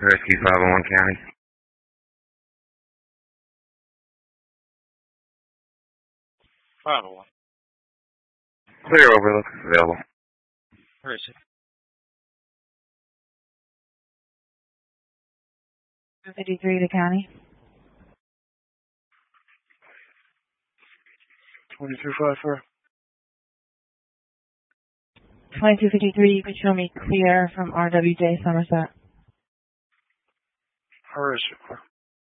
Rescue 501 County. Clear overlook is available. Where is it? 253 to county. 2254. 2253, you can show me clear from RWJ Somerset. Where is it?